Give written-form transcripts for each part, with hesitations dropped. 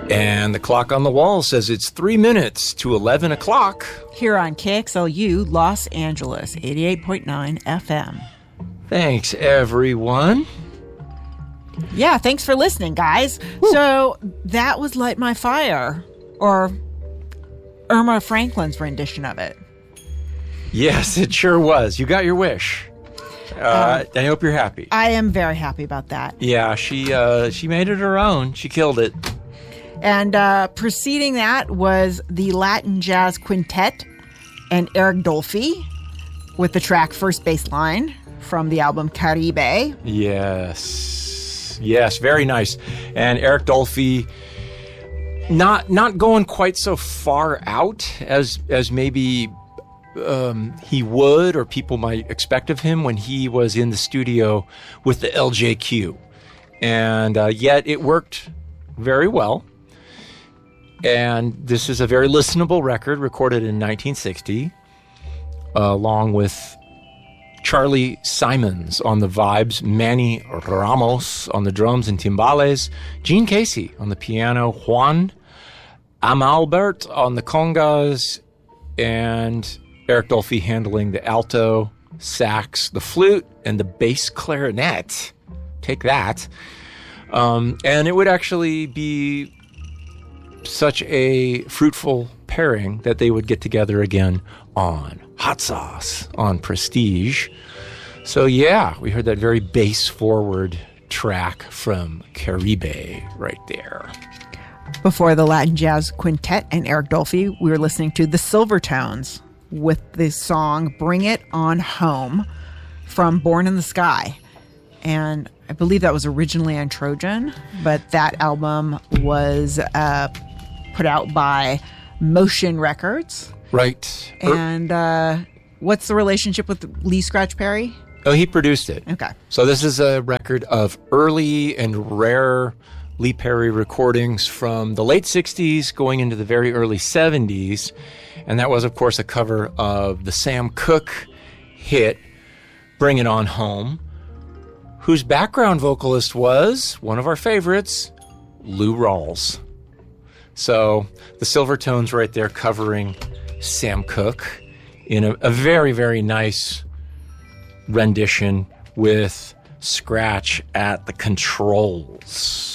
And the clock on the wall says it's 3 minutes to 11 o'clock. Here on KXLU Los Angeles, 88.9 FM. Thanks, everyone. Yeah, thanks for listening, guys. Woo. So that was Light My Fire, or Irma Franklin's rendition of it. Yes, it sure was. You got your wish. I hope you're happy. I am very happy about that. Yeah, she made it her own. She killed it. And preceding that was the Latin Jazz Quintet and Eric Dolphy with the track First Baseline from the album Caribe. Yes, very nice. And Eric Dolphy, not going quite so far out as maybe he would or people might expect of him when he was in the studio with the LJQ. And yet it worked very well. And this is a very listenable record recorded in 1960, along with Charlie Simons on the vibes, Manny Ramos on the drums and timbales, Gene Casey on the piano, Juan Amalbert on the congas, and Eric Dolphy handling the alto, sax, the flute, and the bass clarinet. Take that. And it would actually be such a fruitful pairing that they would get together again on Hot Sauce on Prestige. So yeah, we heard that very bass forward track from Caribe right there. Before the Latin Jazz Quintet and Eric Dolphy, we were listening to the Silvertones with the song Bring It On Home from Born in the Sky. And I believe that was originally on Trojan, but that album was put out by Motion Records. Right. And what's the relationship with Lee Scratch Perry? Oh, he produced it. Okay. So this is a record of early and rare Lee Perry recordings from the late 60s going into the very early 70s. And that was, of course, a cover of the Sam Cooke hit, Bring It On Home, whose background vocalist was one of our favorites, Lou Rawls. So the Silvertones right there covering Sam Cooke in a very, very nice rendition with Scratch at the controls.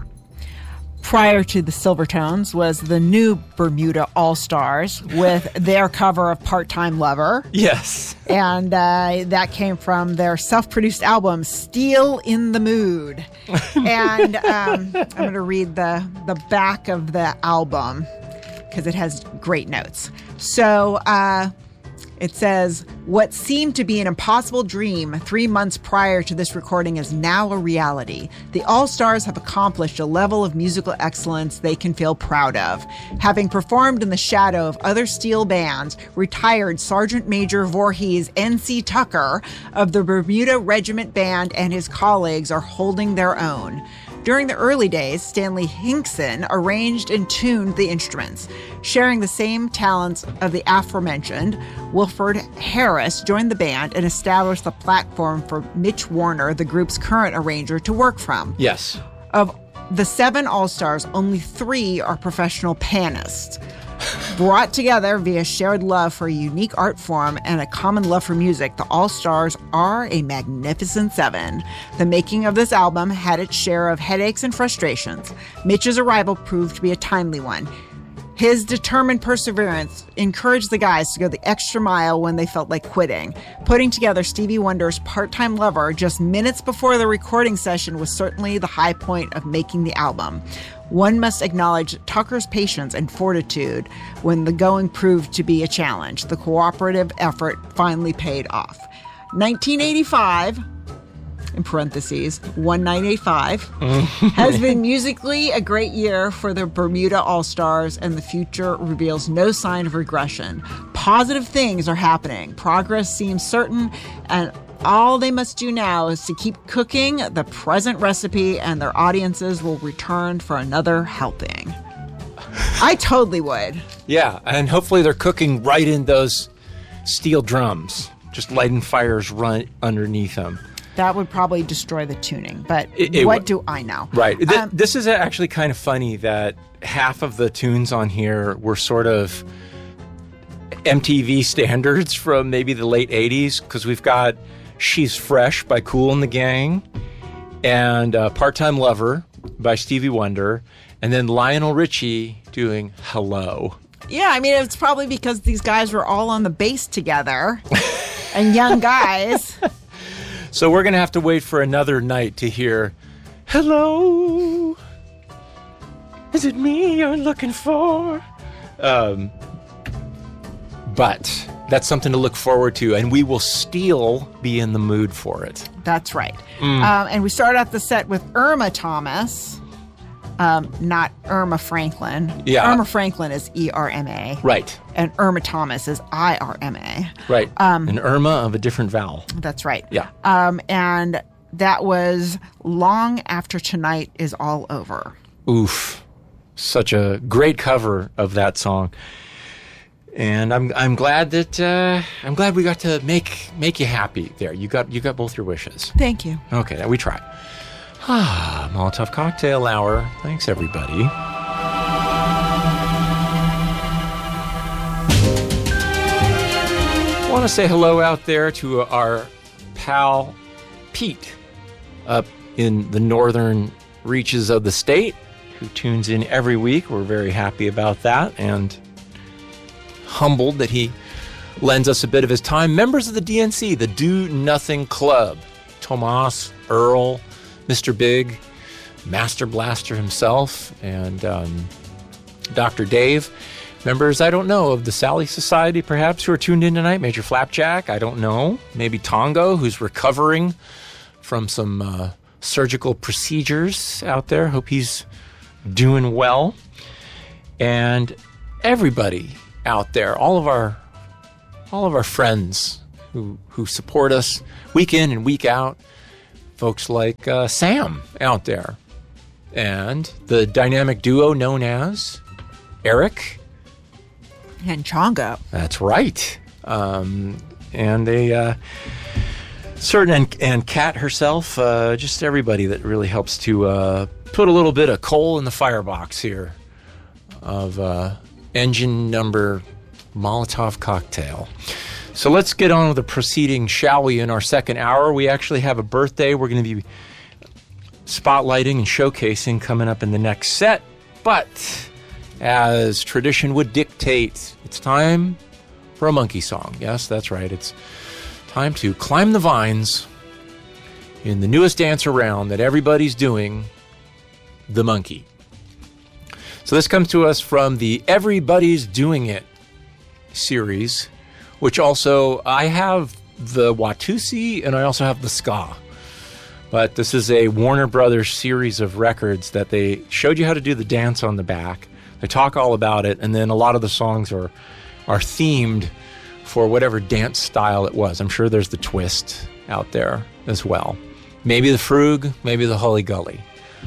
Prior to the Silvertones was the new Bermuda All-Stars with their cover of Part-Time Lover. Yes. And that came from their self-produced album, Steel in the Mood. And I'm going to read the back of the album because it has great notes. So it says, what seemed to be an impossible dream 3 months prior to this recording is now a reality. The All-Stars have accomplished a level of musical excellence they can feel proud of. Having performed in the shadow of other steel bands, retired Sergeant Major Voorhees N.C. Tucker of the Bermuda Regiment Band and his colleagues are holding their own. During the early days, Stanley Hinkson arranged and tuned the instruments. Sharing the same talents of the aforementioned, Wilford Harris joined the band and established the platform for Mitch Warner, the group's current arranger, to work from. Yes. Of the 7 All-Stars, only 3 are professional pianists. Brought together via shared love for a unique art form and a common love for music, the All-Stars are a magnificent 7. The making of this album had its share of headaches and frustrations. Mitch's arrival proved to be a timely one. His determined perseverance encouraged the guys to go the extra mile when they felt like quitting. Putting together Stevie Wonder's Part-Time Lover just minutes before the recording session was certainly the high point of making the album. One must acknowledge Tucker's patience and fortitude when the going proved to be a challenge. The cooperative effort finally paid off. 1985, in parentheses, 1985, has been musically a great year for the Bermuda All-Stars, and the future reveals no sign of regression. Positive things are happening. Progress seems certain, and all they must do now is to keep cooking the present recipe, and their audiences will return for another helping. I totally would. Yeah, and hopefully they're cooking right in those steel drums, just lighting fires right underneath them. That would probably destroy the tuning. But What do I know? Right. This is actually kind of funny that half of the tunes on here were sort of MTV standards from maybe the late 80s, because we've got She's Fresh by Kool and the Gang, and Part-Time Lover by Stevie Wonder, and then Lionel Richie doing Hello. Yeah, I mean, it's probably because these guys were all on the bass together and young guys. So we're going to have to wait for another night to hear Hello. Is it me you're looking for? But that's something to look forward to, and we will still be in the mood for it. That's right. And we start out the set with Irma Thomas, not Irma Franklin. Yeah. Irma Franklin is E-R-M-A. Right. And Irma Thomas is I-R-M-A. Right. An Irma of a different vowel. That's right. Yeah. And that was Long After Tonight Is All Over. Oof. Such a great cover of that song. And I'm glad that we got to make you happy there. You got both your wishes. Thank you. Okay, we tried. Molotov Cocktail Hour. Thanks, everybody. I want to say hello out there to our pal Pete up in the northern reaches of the state, who tunes in every week. We're very happy about that and humbled that he lends us a bit of his time. Members of the DNC, the Do Nothing Club, Tomas, Earl, Mr. Big, Master Blaster himself, and Dr. Dave. Members, I don't know, of the Sally Society, perhaps, who are tuned in tonight. Major Flapjack, I don't know. Maybe Tongo, who's recovering from some surgical procedures out there. Hope he's doing well. And everybody out there, all of our friends who support us week in and week out, folks like Sam out there, and the dynamic duo known as Eric And Chongo. That's right. And a certain and Kat herself, just everybody that really helps to put a little bit of coal in the firebox here of engine number Molotov Cocktail. So let's get on with the proceeding, shall we, in our second hour. We actually have a birthday we're going to be spotlighting and showcasing coming up in the next set. But as tradition would dictate, it's time for a monkey song. Yes, that's right. It's time to climb the vines in the newest dance around that everybody's doing, the monkey. So this comes to us from the Everybody's Doing It series, which also, I have the Watusi and I also have the ska. But this is a Warner Brothers series of records that they showed you how to do the dance on the back. They talk all about it, and then a lot of the songs are themed for whatever dance style it was. I'm sure there's the twist out there as well. Maybe the Frug, maybe the Hully Gully.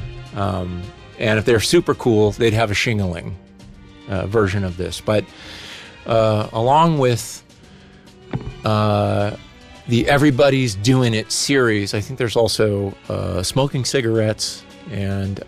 And if they're super cool, they'd have a shingling version of this. But along with the Everybody's Doing It series, I think there's also smoking cigarettes and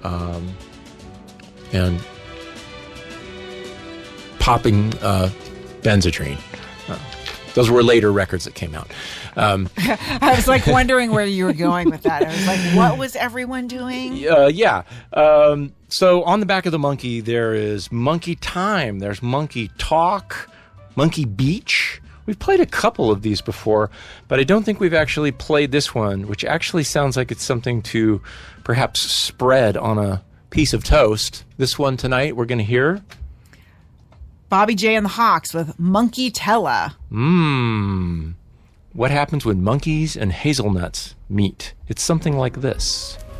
popping Benzedrine. Those were later records that came out. I was like wondering where you were going with that. I was like, what was everyone doing? Yeah. So on the back of the monkey, there is Monkey Time. There's Monkey Talk, Monkey Beach. We've played a couple of these before, but I don't think we've actually played this one, which actually sounds like it's something to perhaps spread on a piece of toast. This one tonight we're going to hear Bobby J and the Hawks with Monkey Tella. What happens when monkeys and hazelnuts meet? It's something like this.